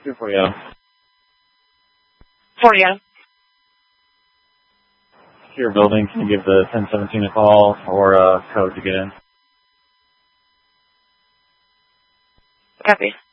240. Forty-O. To your building, can you give the 1017 a call or a code to get in? Copy.